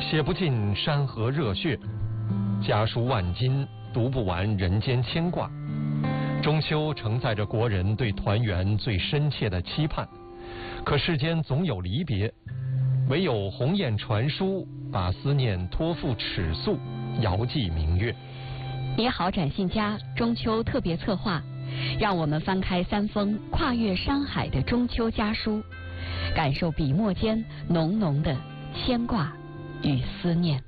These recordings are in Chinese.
写不尽山河热血，家书万金，读不完人间牵挂。中秋承载着国人对团圆最深切的期盼，可世间总有离别，唯有鸿雁传书，把思念托付尺素，遥寄明月。 你好，展信佳中秋特别策划，让我们翻开3封跨越山海的中秋家书，感受笔墨间浓浓的牵挂与思念。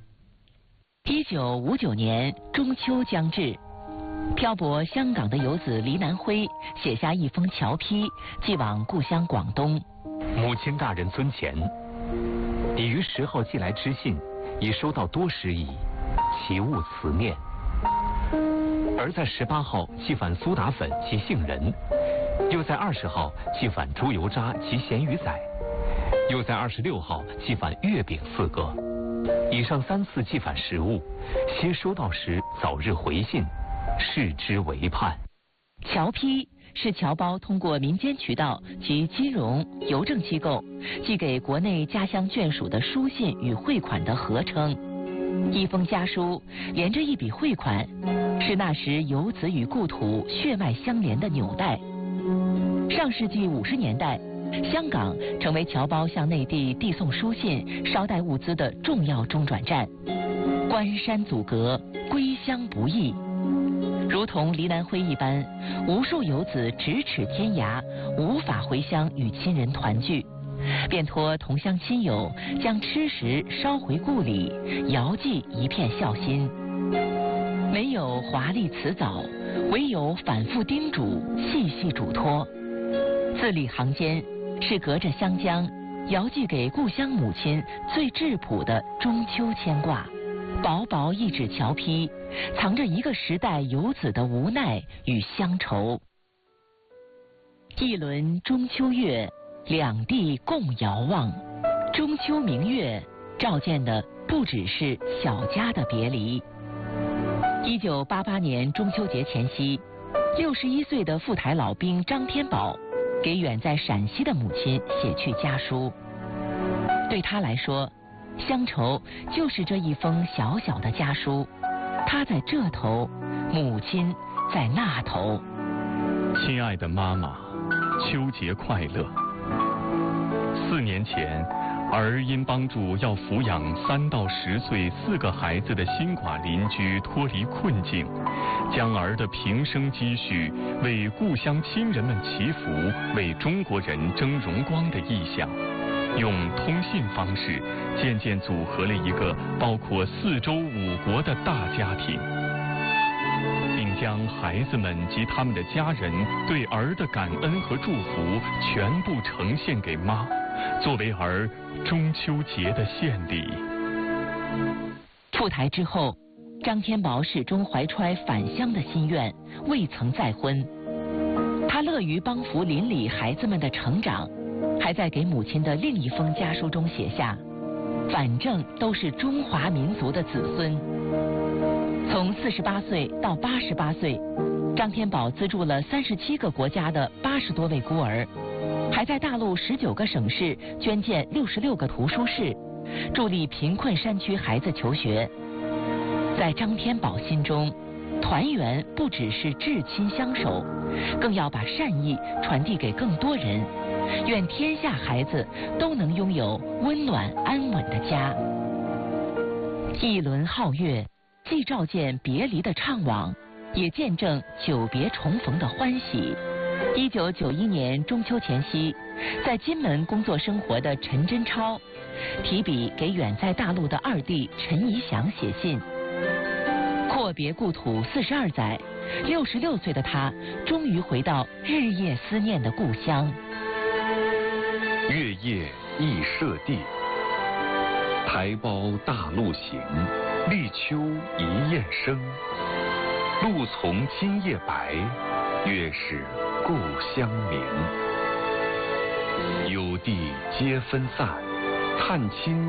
1959年中秋将至，漂泊香港的游子黎南辉写下一封侨批，寄往故乡广东。 母亲大人尊前，你于10号寄来之信，已收到多时矣，其勿辞念。而在18号寄返苏打粉及杏仁，又在20号寄返猪油渣及咸鱼仔，又在26号寄返月饼4个。以上3次寄返食物，皆收到时早日回信，视之为盼。 侨批是侨胞通过民间渠道及金融、邮政机构寄给国内家乡眷属的书信与汇款的合称。一封家书连着一笔汇款，是那时游子与故土血脉相连的纽带。上世纪50年代，香港成为侨胞向内地递送书信、捎带物资的重要中转站。关山阻隔，归乡不易。如同黎南辉一般，无数游子咫尺天涯，无法回乡与亲人团聚，便托同乡亲友将吃食捎回故里，遥寄一片孝心。没有华丽辞藻，唯有反复叮嘱，细细嘱托。字里行间是隔着湘江，遥寄给故乡母亲最质朴的中秋牵挂。薄薄一纸侨批，藏着一个时代游子的无奈与乡愁。一轮中秋月，两地共遥望。中秋明月照见的不只是小家的别离。1988年中秋节前夕，61岁的赴台老兵张天宝给远在陕西的母亲写去家书。对他来说，乡愁就是这一封小小的家书，他在这头，母亲在那头。 亲爱的妈妈，秋节快乐。4年前，儿因帮助要抚养3到10岁4个孩子的新寡邻居脱离困境，将儿的平生积蓄为故乡亲人们祈福，为中国人争荣光的意向，用通信方式渐渐组合了一个包括4周5国的大家庭，并将孩子们及他们的家人对儿的感恩和祝福全部呈现给妈，作为儿中秋节的献礼。 赴台之后，张天宝始终怀揣返乡的心愿，未曾再婚。他乐于帮扶邻里孩子们的成长，还在给母亲的另一封家书中写下：反正都是中华民族的子孙。从48岁到88岁，张天宝资助了37个国家的80多位孤儿，还在大陆19个省市捐建66个图书室，助力贫困山区孩子求学。在张天宝心中，团圆不只是至亲相守，更要把善意传递给更多人。愿天下孩子都能拥有温暖安稳的家。一轮皓月，既照见别离的怅惘，也见证久别重逢的欢喜。1991年中秋前夕，在金门工作生活的陈真超，提笔给远在大陆的2弟陈怡祥写信。阔别故土42载，66岁的他终于回到日夜思念的故乡。 月夜忆舍弟，台胞大陆行，立秋一雁声。露从今夜白，月是故乡明。有地皆分散，探亲